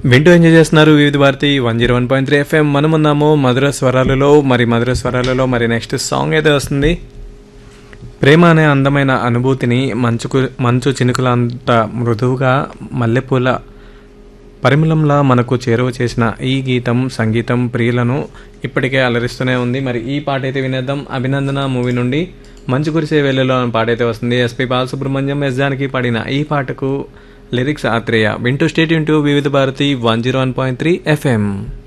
వింటూ ఎంజాయ్ చేస్తున్నారు వివిధ భారతి 101.3 FM. మనమున్నాము మధుర స్వరాలలో. మధుర స్వరాలలో నెక్స్ట్ సాంగ్ అయితే వస్తుంది. ప్రేమ అనే అందమైన అనుభూతిని మంచు చినుకులంత మృదువుగా మల్లెపూల పరిమళంలా మనకు చేరువ చేసిన ఈ గీతం సంగీతం ప్రియులను ఇప్పటికే అలరిస్తూనే ఉంది. మరి ఈ పాట అయితే వినేద్దాం. అభినందన మూవీ నుండి మంచు కురిసే వేళలో అనే పాట అయితే వస్తుంది. ఎస్పి బాలసుబ్రహ్మణ్యం ఎస్ జానకి పాడిన ఈ పాటకు లిరిక్స్ ఆత్రేయ. వింటూ స్టేట్ వింటూ వివిధ భారతి 101.3 FM.